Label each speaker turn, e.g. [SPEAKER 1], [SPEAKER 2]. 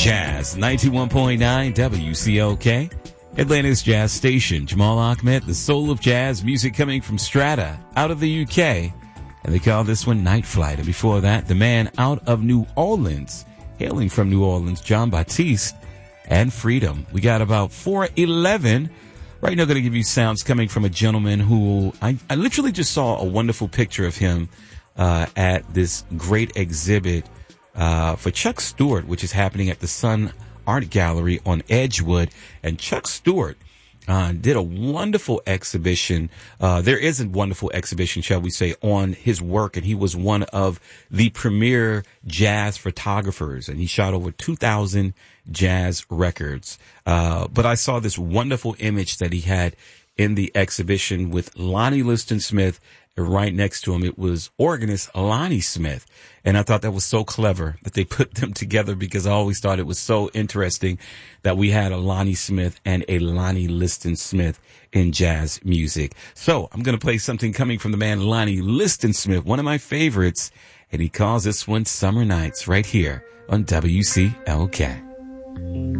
[SPEAKER 1] Jazz 91.9 WCLK, Atlanta's jazz station. Jamal Ahmed, the soul of jazz music coming from Strata out of the UK. And they call this one Night Flight. And before that, the man out of New Orleans, hailing from New Orleans, Jon Batiste and Freedom. We got about 4:11. Right now, I'm going to give you sounds coming from a gentleman who I literally just saw a wonderful picture of him at this great exhibit for Chuck Stewart, which is happening at the Sun Art Gallery on Edgewood. And Chuck Stewart did a wonderful exhibition. There is a wonderful exhibition, shall we say, on his work. And he was one of the premier jazz photographers. And he shot over 2,000 jazz records. But I saw this wonderful image that he had in the exhibition with Lonnie Liston Smith. And right next to him, it was organist Lonnie Smith. And I thought that was so clever that they put them together, because I always thought it was so interesting that we had a Lonnie Smith and a Lonnie Liston Smith in jazz music. So I'm going to play something coming from the man Lonnie Liston Smith, one of my favorites. And he calls this one Summer Nights right here on WCLK.